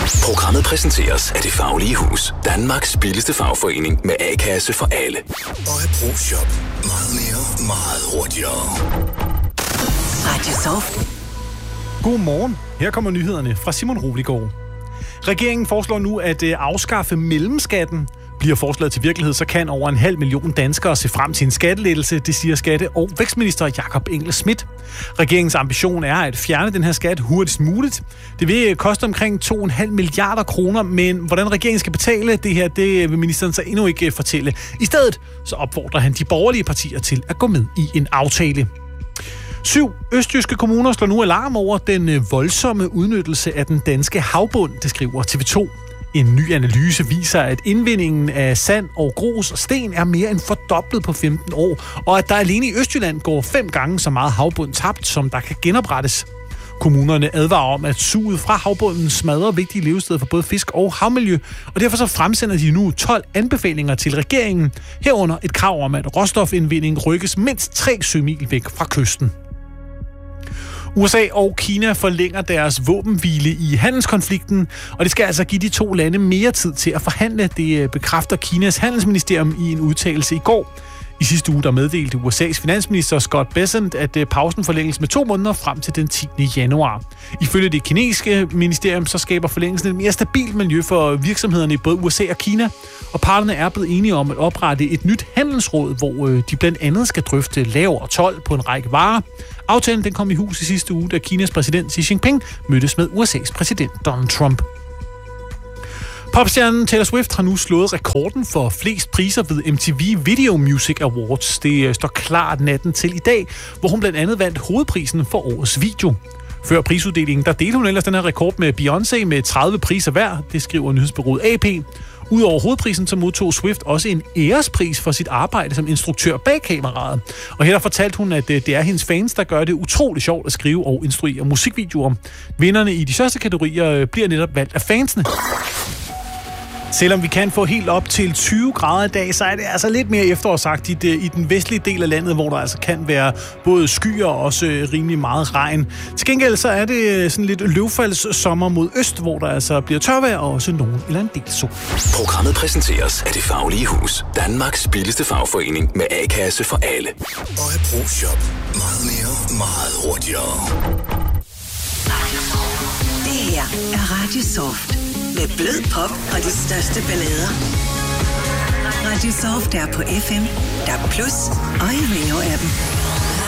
Programmet præsenteres af Det Faglige Hus. Danmarks billigste fagforening med A-kasse for alle. Og ProShop. Meget mere, meget hurtigere. Radio Soft. Godmorgen. Her kommer nyhederne fra Simon Roligård. Regeringen foreslår nu at afskaffe mellemskatten. Bliver forslaget til virkelighed, så kan over 500.000 danskere se frem til en skattelettelse, det siger skatte- og vækstminister Jakob Engel-Schmidt. Regeringens ambition er at fjerne den her skat hurtigst muligt. Det vil koste omkring 2,5 milliarder kroner, men hvordan regeringen skal betale det her, det vil ministeren så endnu ikke fortælle. I stedet så opfordrer han de borgerlige partier til at gå med i en aftale. 7 østjyske kommuner slår nu alarm over den voldsomme udnyttelse af den danske havbund, det skriver TV2. En ny analyse viser, at indvindingen af sand og grus og sten er mere end fordoblet på 15 år, og at der alene i Østjylland går 5 gange så meget havbund tabt, som der kan genoprettes. Kommunerne advarer om, at suget fra havbunden smadrer vigtige levesteder for både fisk og havmiljø, og derfor så fremsender de nu 12 anbefalinger til regeringen, herunder et krav om, at råstofindvinding rykkes mindst 3 sømil væk fra kysten. USA og Kina forlænger deres våbenhvile i handelskonflikten, og det skal altså give de 2 lande mere tid til at forhandle. Det bekræfter Kinas handelsministerium i en udtalelse i går. I sidste uge der meddelte USA's finansminister Scott Bessent, at pausen forlænges med 2 måneder frem til den 10. januar. Ifølge det kinesiske ministerium så skaber forlængelsen et mere stabilt miljø for virksomhederne i både USA og Kina, og parterne er blevet enige om at oprette et nyt handelsråd, hvor de blandt andet skal drøfte lavere told på en række varer. Aftalen den kom i hus i sidste uge, da Kinas præsident Xi Jinping mødtes med USA's præsident Donald Trump. Popstjernen Taylor Swift har nu slået rekorden for flest priser ved MTV Video Music Awards. Det står klart natten til i dag, hvor hun blandt andet vandt hovedprisen for årets video. Før prisuddelingen, der delte hun ellers den her rekord med Beyoncé med 30 priser hver, det skriver nyhedsbureauet AP. Udover hovedprisen, så modtog Swift også en ærespris for sit arbejde som instruktør bag kameraet. Og her fortalte hun, at det er hendes fans, der gør det utroligt sjovt at skrive og instruere musikvideoer. Vinderne i de største kategorier bliver netop valgt af fansene. Selvom vi kan få helt op til 20 grader i dag, så er det altså lidt mere efterårsagtigt i den vestlige del af landet, hvor der altså kan være både skyer og også rimelig meget regn. Til gengæld så er det sådan lidt løvfaldssommer mod øst, hvor der altså bliver tørvejr og også nogen eller en del sol. Programmet præsenteres af Det Faglige Hus. Danmarks billigste fagforening med A-kasse for alle. Og ProShop. Meget mere, meget hurtigere. Det her er Radio Soft. Med blød pop og de største ballader. Radio Soft er på FM, DAB+ og i Rio-appen.